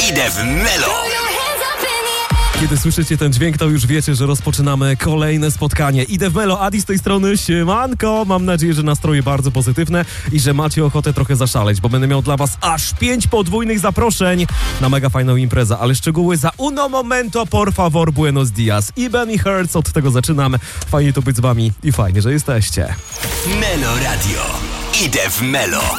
Idę w Melo. Kiedy słyszycie ten dźwięk, to już wiecie, że rozpoczynamy kolejne spotkanie. Idę w Melo, Adi z tej strony, siemanko. Mam nadzieję, że nastroje bardzo pozytywne i że macie ochotę trochę zaszaleć, bo będę miał dla was aż 5 podwójnych zaproszeń na mega fajną imprezę, ale szczegóły za uno momento, por favor, buenos dias. I Benny Hertz, od tego zaczynamy. Fajnie to być z wami i fajnie, że jesteście. Melo Radio. Idę w Melo.